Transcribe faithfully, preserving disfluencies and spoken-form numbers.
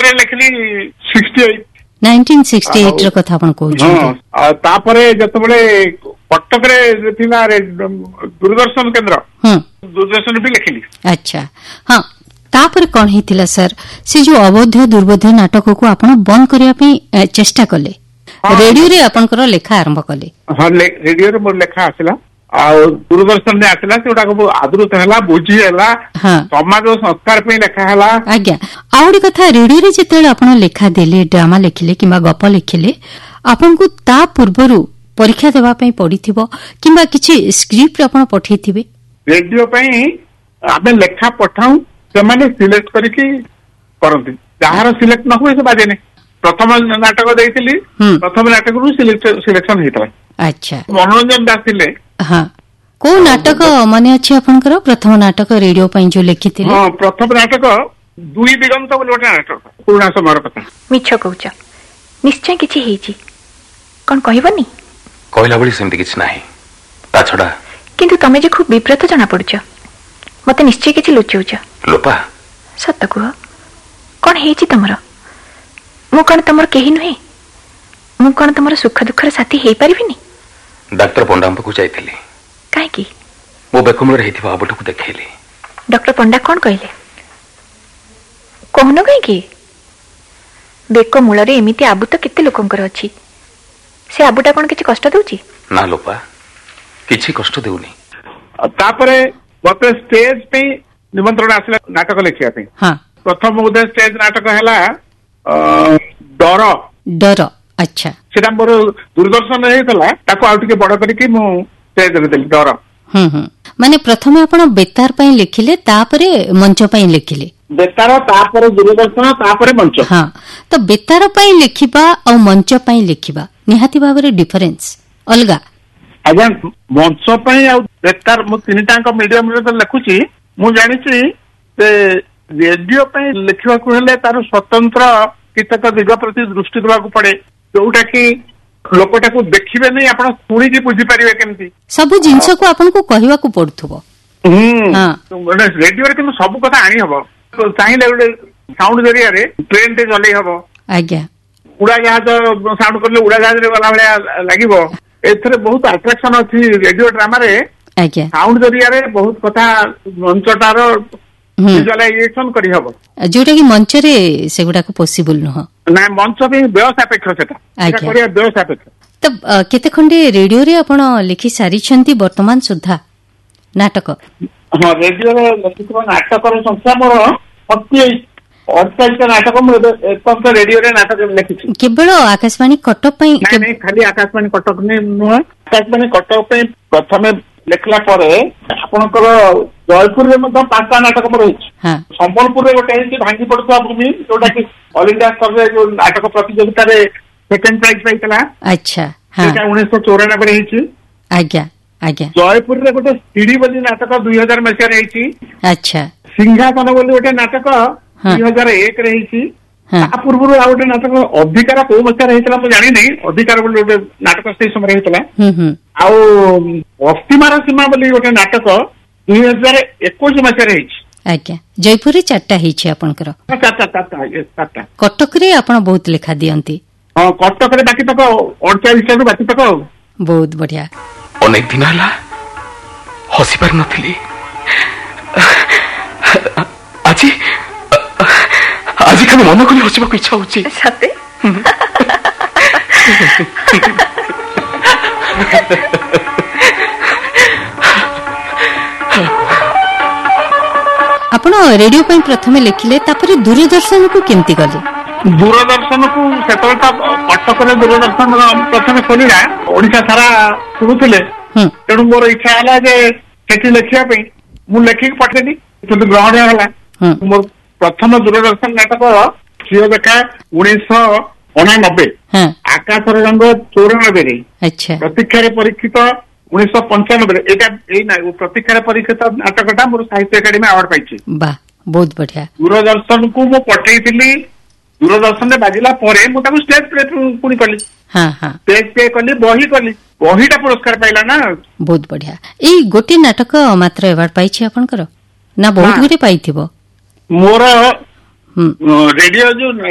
रे लिखली sixty eight nineteen sixty eight रो कथा आपण कहू हाँ तापरे जतबेले कटक रे थिला रे दूरदर्शन केंद्र दूरदर्शन भी लिखली। अच्छा हाँ तापर कौन हेतिला सर से जो अवध दुर्बोध नाटक को आपण बंद करिया पे चेष्टा कले रेडियो रे आपनकर लेखा आरंभ कले। हां रेडियो रे मोर लेखा आसिला आ दूरदर्शन ने आसिला सेटा को आदृत हला बुझी हला समाज संस्कार पे लेखा हला। आज्ञा आउडी कथा रेडियो रे जेतेले आपण लेखा देले ड्रामा लिखिले किबा गप लिखिले आपन को ता पूर्वरु परीक्षा देबा पई पडिथिबो किबा किछि स्क्रिप्ट आपण पठेथिबे। रेडियो पई आबे लेखा पठाऊ सेमाने सिलेक्ट करके करंती जहार सिलेक्ट न हुए से बाजे ने प्रथम नाटक देइतिली प्रथम नाटक रु सिलेक्शन हेतला। अच्छा मनोरंजन दास थिले। हां को नाटक माने अछि आपनकर प्रथम नाटक रेडियो पई जो लिखिथिले। हां प्रथम नाटक दुई दिगंत बोली ओटा नाटक पुराना समर कथा मिछ कहूचा निश्चय किछि हेछि कोन कहबनी कहला बली सेमति किछ नाही ता छडा किंतु तमे जे खूब विब्रत जाना पड़छ मते निश्चय किछि लुचौछ। लोपा सत कह कौन हेछि तमर मु कौन तमर केही नुहे मु कौन तमर सुख दुखर साथी हेई परिबिनी। डॉक्टर पंडा को जाइथिली काहे की मो बेकमर हेथिबा आबटू को देखैली। डॉक्टर पंडा कौन कहले कहनो काहे की बेको मूल रे एमिति आबु तो केते लोकंकर अछि से आबुटा कोन किछि कष्ट देउछि ना लोपा किछि कष्ट देउनी। तापरे मते स्टेज पे निमंत्रण आसला नाटक लिखिया पे। हां प्रथम उदय स्टेज नाटक हला डर डर। अच्छा सेटा मोर दूरदर्शन रे हेतला ताको आउट के बड़ करके मु स्टेज रे देली डर। हम्म हम्म माने प्रथमे आपण बेतार पई लिखिले तापरे मंच पई लिखिले। बेतार तापरे दूरदर्शन तापरे मंच। हां तो बेतार पई लिखिबा और मंच पई लिखिबा निहाती भाबरे डिफरेंस अलगा। आज्ञा मंच पई आ बेतार मु तीनटांक मीडियम रे तो लिखुची मु जानिची से रेडियो पई लिखिबा को हेले तार स्वतंत्र कितक दिग प्रति दृष्टि देबा को पड़े जोटा कि लोकटा को देखिबे नै आपण सुनी की बुझी परिबे केमती सब जिंस को आपन को कहवा को पड़थबो। हम्म हां रेडियो रे किन सब कथा आनी हबो चाहिले ओडे साउंड जरिया रे ट्रेन ते चलै हबो। आज्ञा उड़ा जहाज साउंड करले उड़ा जहाज रे वाला भले लागिबो एथरे बहुत अट्रैक्शन अछि रेडियो ड्रामा रे। आज्ञा साउंड जरिया रे बहुत कथा मंचटार विजुअलाइजेशन करि हबो जोटा कि मंच रे सेगुडा को पॉसिबल न हो ना मंच पे व्यवस्था अपेक्षा सेटा सेटा करिया व्यवस्था अपेक्षा। तब केते खंडे रेडियो रे आपण लिखि सारी छंती वर्तमान सुधा नाटक। हां रेडियो रे लिखितो नाटक रो संख्या मोर अड़तालीस नाटक मु एकंत रेडियो रे नाटक लिखिछि केवल आकाशवाणी कटक पई नहीं नहीं खाली आकाशवाणी कटक ने नुह आकाशवाणी कटक पे प्रथमे लिखला परे आपनकर जयपुर रे मत पांचटा नाटक पर रहिछि। हां संबलपुर रे गोटे हेछि भांगी पड़ुवा भूमि जोटा कि ऑल इंडिया स्तर रे जो नाटक प्रतियोगिता रे सेकंड प्राइज पाइतला। अच्छा हां सेटा उन्नीस सौ चौरानवे रे हेछि। आज्ञा आज्ञा जयपुर रे गोटे सीडी बोली नाटक दो हज़ार मसिया रे हेछि। अच्छा सिंहासन बोली गोटे नाटक दो हज़ार एक रे हेछि। ता पूर्व आ गोटे नाटक अधिकार को मसिया रे हेतला तो जानि नै अधिकार बोली गोटे नाटक से समय रे हेतला। हम्म हम्म आउ अस्तिमार सीमा बोली गोटे नाटक दो हज़ार इक्कीस मसिया रे हेछि। आज्ञा जयपुर रे चारटा हेछि आपनकर चारटा चारटा ये चारटा कटक रे आपण बहुत लेखा दियंती। हां कटक रे बाकी तक अड़तालीस टा बाकी तक बहुत बढ़िया। अनेक दिन हला हसी पार नथिली आजी आजी खाली मन को हसिबा को इच्छा होची सते आपण रेडियो पई प्रथमे लिखिले तापर दूरदर्शन को केमती गले। दूरदर्शन को सेतलता कटक रे दूरदर्शन प्रथमे खोलिला ओडिसा सारा सुनुथिले तेणु मोर इच्छा हला जे सेठी लिखिया पे मु लेखि पठेली तो ग्रहण होला। मोर प्रथम दूरदर्शन नाटक सियो देखा उन्नीस सौ अनानबे आकाश रंग चौरानबे रे। अच्छा प्रतीक्षा रे परीक्षित उन्नीस सौ पंचानबे एटा ए ना प्रतीक्षा परीक्षित नाटकटा मोर साहित्य एकेडमी अवार्ड पाइछि। वाह बहुत बढ़िया। दूरदर्शन को मु पठेइतिली दूरदर्शन रे बाजिला परे मु ताको स्टेज प्ले पुनी कली। हां हां स्टेज प्ले कली बही कली बहीटा पुरस्कार पाइला ना। बहुत बढ़िया। एई गोटी नाटक मात्र अवार्ड पाइछि आपनकर ना बहुत गुटे पाइथिबो। मोर रेडियो जो